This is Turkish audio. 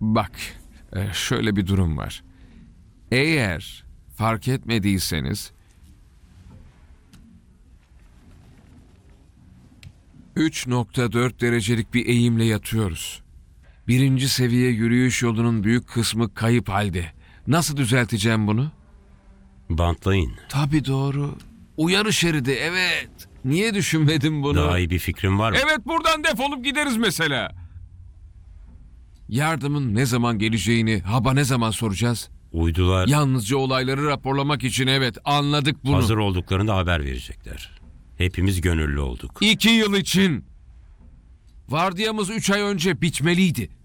Bak, şöyle bir durum var. Eğer fark etmediyseniz 3,4 derecelik bir eğimle yatıyoruz. Birinci seviye yürüyüş yolunun büyük kısmı kayıp halde. Nasıl düzelteceğim bunu? Bantlayın. Tabii doğru. Uyarı şeridi, evet. Niye düşünmedim bunu? Daha iyi bir fikrin var mı? Evet, buradan defolup gideriz mesela. Yardımın ne zaman geleceğini Hub'a ne zaman soracağız? Uydular Yalnızca olayları raporlamak için, evet, anladık bunu. hazır olduklarında haber verecekler. Hepimiz gönüllü olduk. 2 yıl için. Vardiyamız 3 ay önce bitmeliydi.